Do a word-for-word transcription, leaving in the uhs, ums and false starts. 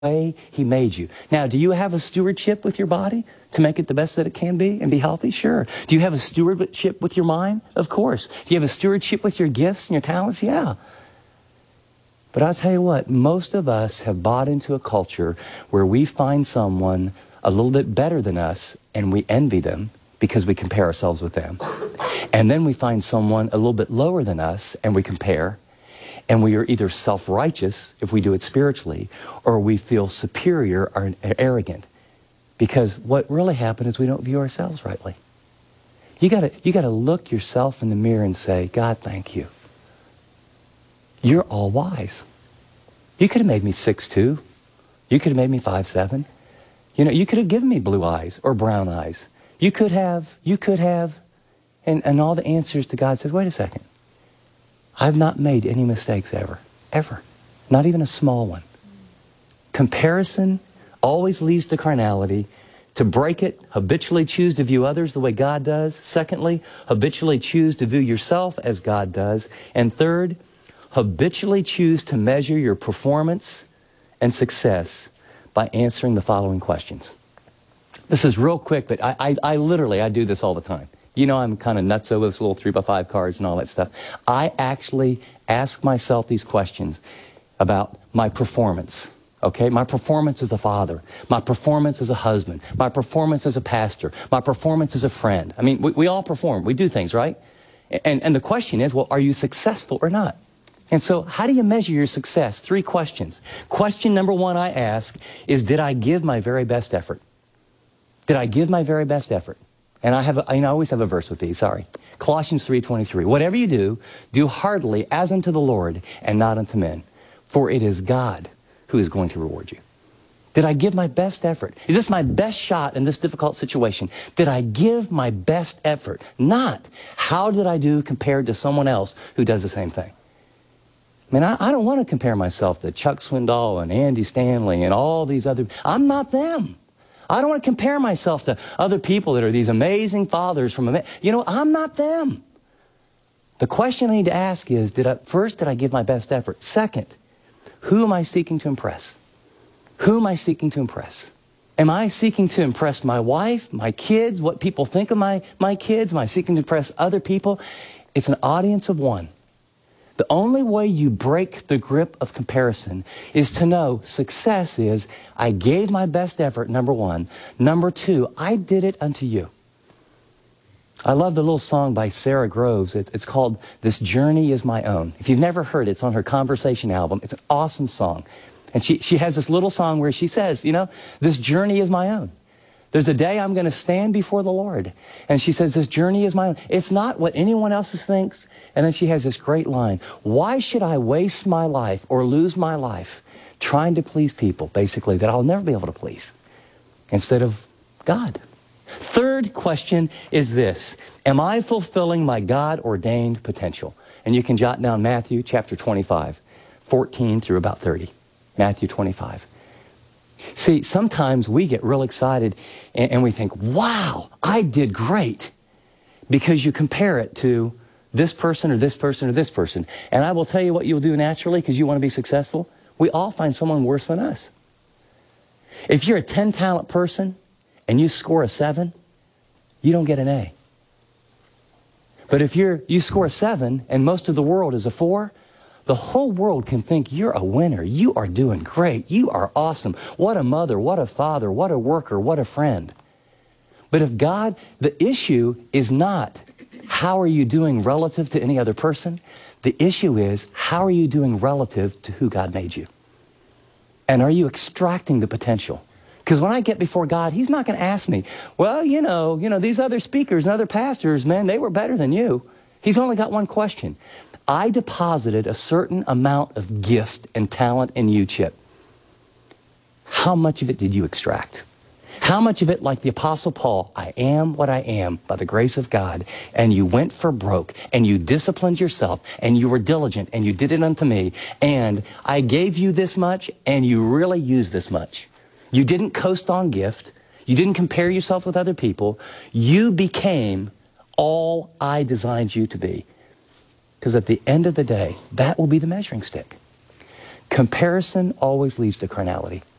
way He made you. Now, do you have a stewardship with your body to make it the best that it can be and be healthy? Sure. Do you have a stewardship with your mind? Of course. Do you have a stewardship with your gifts and your talents? Yeah. But I'll tell you what, most of us have bought into a culture where we find someone a little bit better than us and we envy them because we compare ourselves with them. And then we find someone a little bit lower than us and we compare. And we are either self-righteous, if we do it spiritually, or we feel superior or arrogant. Because what really happened is we don't view ourselves rightly. You gotta, you gotta look yourself in the mirror and say, God, thank you. You're all wise. You could have made me six two. You could have made me five seven. You know, you could have given me blue eyes or brown eyes. You could have, you could have, and, and all the answers to God says, wait a second. I've not made any mistakes ever, ever. Not even a small one. Comparison always leads to carnality. To break it, habitually choose to view others the way God does. Secondly, habitually choose to view yourself as God does. And third, habitually choose to measure your performance and success by answering the following questions. This is real quick, but I, I, I literally, I do this all the time. You know, I'm kind of nutso with little three by five cards and all that stuff. I actually ask myself these questions about my performance, okay? My performance as a father, my performance as a husband, my performance as a pastor, my performance as a friend. I mean, we, we all perform. We do things, right? And, and the question is, well, are you successful or not? And so how do you measure your success? Three questions. Question number one I ask is, did I give my very best effort? Did I give my very best effort? And I have, a, I always have a verse with these, sorry. Colossians three twenty-three. Whatever you do, do heartily as unto the Lord and not unto men. For it is God who is going to reward you. Did I give my best effort? Is this my best shot in this difficult situation? Did I give my best effort? Not, how did I do compared to someone else who does the same thing? I mean, I, I don't want to compare myself to Chuck Swindoll and Andy Stanley and all these other, I'm not them. I don't want to compare myself to other people that are these amazing fathers from, you know, I'm not them. The question I need to ask is, did I, first, did I give my best effort? Second, who am I seeking to impress? Who am I seeking to impress? Am I seeking to impress my wife, my kids, what people think of my, my kids? Am I seeking to impress other people? It's an audience of one. The only way you break the grip of comparison is to know success is, I gave my best effort, number one. Number two, I did it unto you. I love the little song by Sarah Groves. It's, it's called This Journey Is My Own. If you've never heard it, it's on her Conversation album. It's an awesome song. And she, she has this little song where she says, you know, this journey is my own. There's a day I'm going to stand before the Lord. And she says, this journey is my own. It's not what anyone else thinks. And then she has this great line. Why should I waste my life or lose my life trying to please people, basically, that I'll never be able to please, instead of God? Third question is this. Am I fulfilling my God-ordained potential? And you can jot down Matthew chapter twenty-five, fourteen through about thirty. Matthew twenty-five. See, sometimes we get real excited and, and we think, wow, I did great, because you compare it to this person or this person or this person. And I will tell you what you'll do naturally because you want to be successful. We all find someone worse than us. If you're a ten talent person and you score a seven, you don't get an A. But if you're, you score a seven and most of the world is a four, the whole world can think you're a winner. You are doing great. You are awesome. What a mother, what a father, what a worker, what a friend. But if God, the issue is not how are you doing relative to any other person? The issue is, how are you doing relative to who God made you? And are you extracting the potential? Because when I get before God, He's not going to ask me, well, you know, you know, these other speakers and other pastors, man, they were better than you. He's only got one question. I deposited a certain amount of gift and talent in you, Chip. How much of it did you extract? How much of it, like the Apostle Paul, I am what I am by the grace of God, and you went for broke, and you disciplined yourself, and you were diligent, and you did it unto me, and I gave you this much, and you really used this much. You didn't coast on gift. You didn't compare yourself with other people. You became all I designed you to be. Because at the end of the day, that will be the measuring stick. Comparison always leads to carnality.